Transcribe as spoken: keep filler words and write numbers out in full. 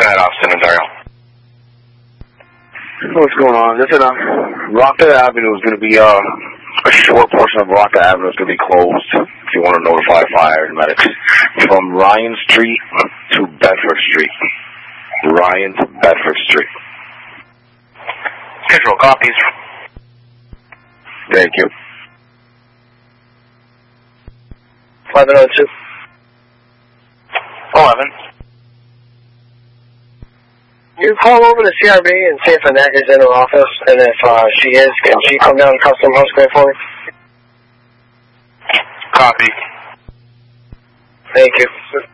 Go ahead, Austin and Daryl. What's going on? Listen, um, Rockdale Avenue is going to be, uh, a short portion of Rockdale Avenue is going to be closed if you want to notify fire and medics. From Ryan Street to Bedford Street. Ryan to Bedford Street. Visual copies. Thank you. eleven oh two. eleven. You call over to C R B and see if Annette is in her office, and if uh, she is, can she come down to Custom House Square for me? Copy. Thank you.